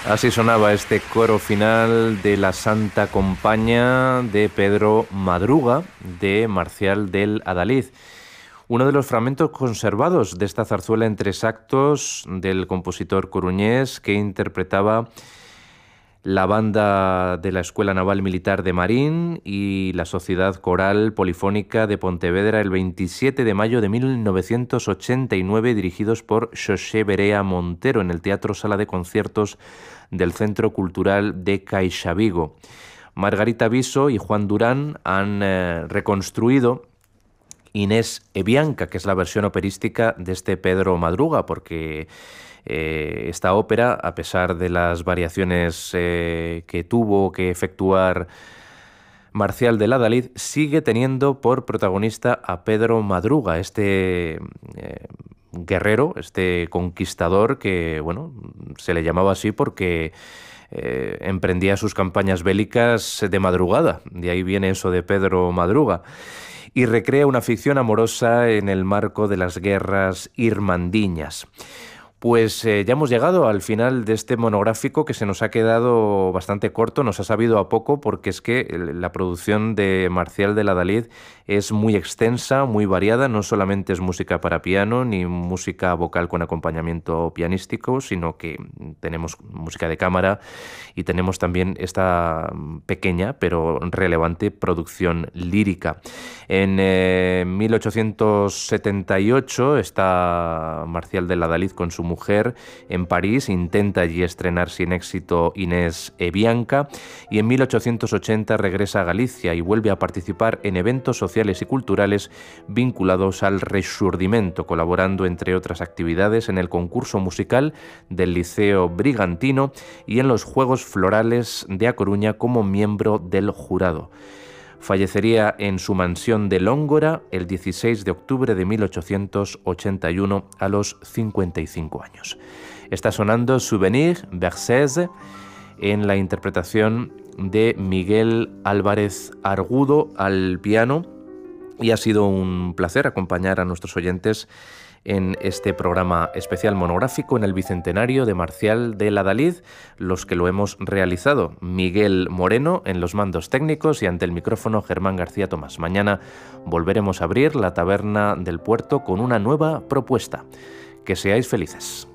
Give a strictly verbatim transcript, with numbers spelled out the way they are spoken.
Así sonaba este coro final de la Santa Compaña de Pedro Madruga, de Marcial del Adalid. Uno de los fragmentos conservados de esta zarzuela en tres actos del compositor coruñés que interpretaba la banda de la Escuela Naval Militar de Marín y la Sociedad Coral Polifónica de Pontevedra el veintisiete de mayo de mil novecientos ochenta y nueve, dirigidos por Xosé Berea Montero en el Teatro Sala de Conciertos del Centro Cultural de CaixaVigo. Margarita Viso y Juan Durán han eh, reconstruido Inés e Bianca, que es la versión operística de este Pedro Madruga, porque eh, esta ópera, a pesar de las variaciones eh, que tuvo que efectuar Marcial del Adalid, sigue teniendo por protagonista a Pedro Madruga, este eh, guerrero, este conquistador que, bueno, se le llamaba así porque eh, emprendía sus campañas bélicas de madrugada, de ahí viene eso de Pedro Madruga, y recrea una ficción amorosa en el marco de las guerras irmandiñas. Pues eh, ya hemos llegado al final de este monográfico que se nos ha quedado bastante corto, nos ha sabido a poco porque es que la producción de Marcial del Adalid es muy extensa, muy variada, no solamente es música para piano ni música vocal con acompañamiento pianístico, sino que tenemos música de cámara y tenemos también esta pequeña pero relevante producción lírica. En eh, mil ochocientos setenta y ocho está Marcial del Adalid con su mujer en París, intenta allí estrenar sin éxito Inés e Bianca, y en mil ochocientos ochenta regresa a Galicia y vuelve a participar en eventos sociales y culturales vinculados al Rexurdimento, colaborando entre otras actividades en el concurso musical del Liceo Brigantino y en los Juegos Florales de A Coruña como miembro del jurado. Fallecería en su mansión de Lóngora el dieciséis de octubre de mil ochocientos ochenta y uno a los cincuenta y cinco años. Está sonando Souvenir Berceuse en la interpretación de Miguel Álvarez Argudo al piano, y ha sido un placer acompañar a nuestros oyentes en este programa especial monográfico en el bicentenario de Marcial del Adalid, los que lo hemos realizado: Miguel Moreno en los mandos técnicos y ante el micrófono Germán García Tomás. Mañana volveremos a abrir la Taberna del Puerto con una nueva propuesta. Que seáis felices.